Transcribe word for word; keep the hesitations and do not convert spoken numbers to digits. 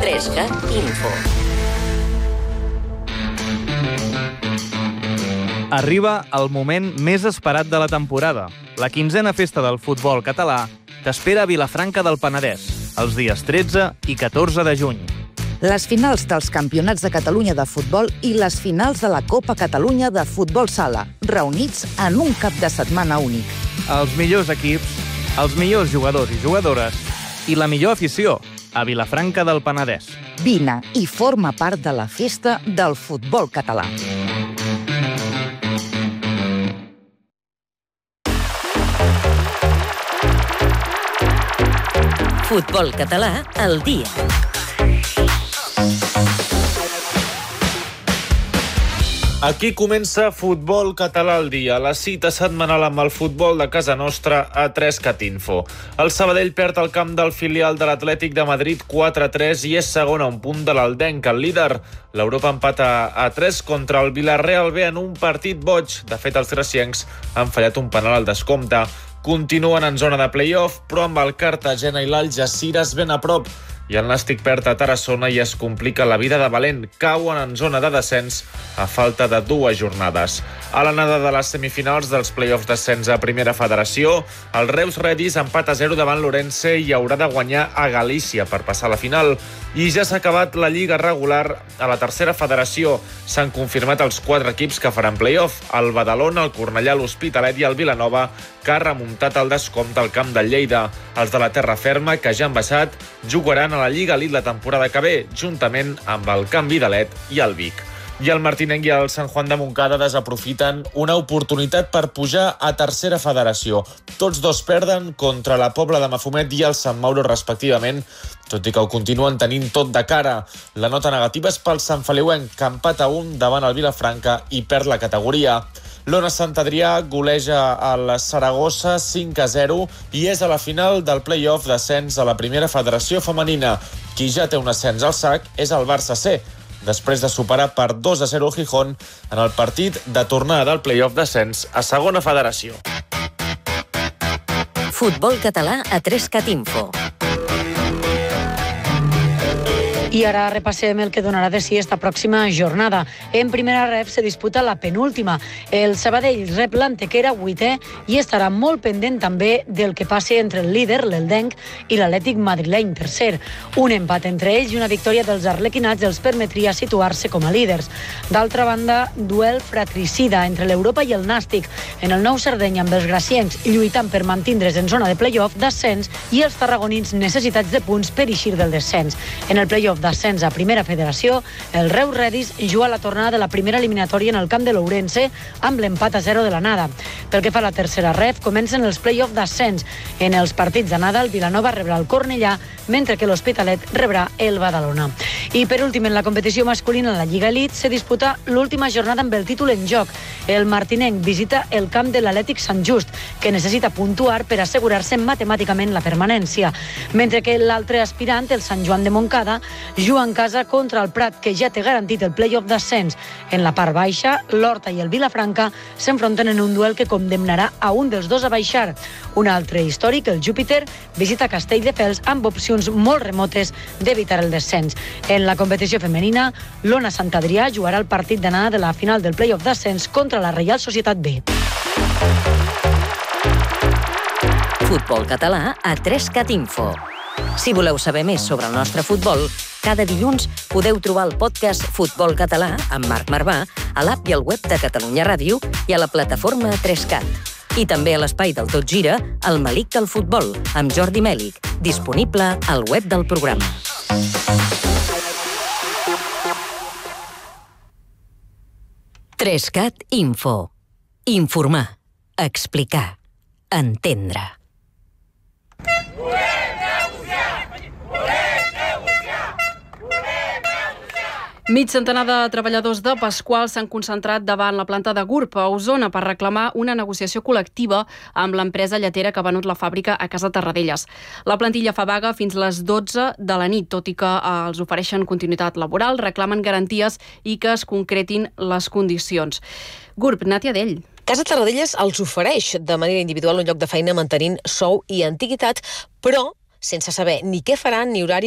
trescat Info. Arriba el moment més esperat de la temporada. La quinzena festa del futbol català t'espera a Vilafranca del Penedès, els dies tretze i catorze de juny. Les finals dels Campionats de Catalunya de futbol i les finals de la Copa Catalunya de futbol sala, reunits en un cap de setmana únic. Els millors equips, els millors jugadors i jugadores i la millor afició a Vilafranca del Penedès. Vine i forma part de la festa del futbol català. Futbol català al dia. Aquí comença Futbol Català al dia, la cita setmanal amb el futbol de casa nostra a trescat Info. El Sabadell perd el camp del filial de l'Atlètic de Madrid quatre a tres i és segon a un punt de l'Aldenc, el líder. L'Europa empata a tres contra el Villarreal B en un partit boig. De fet, els greciencs han fallat un penal al descompte. Continuen en zona de play-off, però amb el Cartagena i l'Algeciras ben a prop. I el Nàstic perd a Tarassona i es complica la vida de valent. Cauen en zona de descens a falta de dues jornades. A l'anada de les semifinals dels play-offs d'ascens a Primera Federació, el Reus Redis empat a zero davant l'Orense i haurà de guanyar a Galícia per passar a la final. I ja s'ha acabat la lliga regular a la Tercera Federació. S'han confirmat els quatre equips que faran play-off: el Badalona, el Cornellà, l'Hospitalet i el Vilanova, que ha remuntat el descompte al camp del Lleida. Els de la terra ferma, que ja han baixat, jugaran a la Lliga Elite la temporada que ve, juntament amb el Camp Vidalet i el Vic. I el Martinenc i el Sant Juan de Montcada desaprofiten una oportunitat per pujar a Tercera Federació. Tots dos perden contra la Pobla de Mafumet i el Sant Mauro, respectivament, tot i que ho continuen tenint tot de cara. La nota negativa és pel Sant Feliuenc, que empata a un davant el Vilafranca i perd la categoria. L'Ona Sant Adrià goleja el Saragossa cinc a zero i és a la final del play-off d'ascens a la Primera Federació femenina. Qui ja té un ascens al sac és el Barça C, després de superar per dos a zero el Gijón en el partit de tornada del play-off d'ascens a Segona Federació. Futbol català a trescat Info. I ara repassem el que donarà de si esta pròxima jornada. En primera ref se disputa la penúltima. El Sabadell rep l'Antequera vuitè i estarà molt pendent també del que passi entre el líder, l'Eldenc, i l'Atlètic madrileny tercer. Un empat entre ells i una victòria dels arlequinats els permetria situar-se com a líders. D'altra banda, duel fratricida entre l'Europa i el Nàstic. En el Nou Sardenya amb els graciencs lluitant per mantindre's en zona de play-off d'ascens i els tarragonins necessitats de punts per eixir del descens. En el play-off d'ascens a Primera Federació, el Reus Redis juga la tornada de la primera eliminatòria en el camp de l'Ourense amb l'empat a zero de l'anada. Pel que fa a la tercera ref, comencen els play-off d'ascens. En els partits d'anada, el Vilanova rebrà el Cornellà, mentre que l'Hospitalet rebrà el Badalona. I per últim, en la competició masculina en la Lliga Elite, se disputa l'última jornada amb el títol en joc. El Martinenc visita el camp de l'Atlètic Sant Just, que necessita puntuar per assegurar-se matemàticament la permanència, mentre que l'altre aspirant, el Sant Joan de Montcada, juga en casa contra el Prat, que ja té garantit el play-off d'ascens. En la part baixa, l'Horta i el Vilafranca s'enfronten en un duel que condemnarà a un dels dos a baixar. Un altre històric, el Júpiter, visita Castelldefels amb opcions molt remotes d'evitar el descens. En la competició femenina, l'Ona Sant Adrià jugarà el partit d'anada de la final del play-off d'ascens contra la Reial Societat B. Futbol català a trescat Info. Si voleu saber més sobre el nostre futbol, cada dilluns podeu trobar el podcast Futbol Català amb Marc Marvà a l'app i al web de Catalunya Ràdio i a la plataforma trescat. I també a l'espai del Tot Gira, el Malic del Futbol, amb Jordi Mèlic, disponible al web del programa. trescat Info. Informar, explicar, entendre. Mig centenar de treballadors de Pasqual s'han concentrat davant la planta de Gurb, a Osona, per reclamar una negociació col·lectiva amb l'empresa lletera que ha venut la fàbrica a Casa Tarradellas. La plantilla fa vaga fins les dotze de la nit, tot i que eh, els ofereixen continuïtat laboral, reclamen garanties i que es concretin les condicions. Gurb, Nàtia Dell. Casa Tarradellas els ofereix de manera individual un lloc de feina mantenint sou i antiguitat, però sense saber ni què faran ni horari